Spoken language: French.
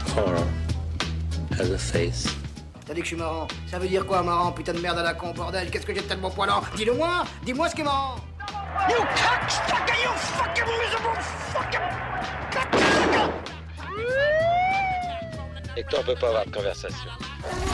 Horror has a face. T'as dit que je suis marrant. Ça veut dire quoi, marrant? Putain de merde à la con, bordel. Qu'est-ce que j'ai de tellement poilant? Dis-le-moi. Dis-moi ce qui est marrant. You cocksucker, you fucking miserable fucking cocksucker. Et toi, on peut pas avoir de conversation.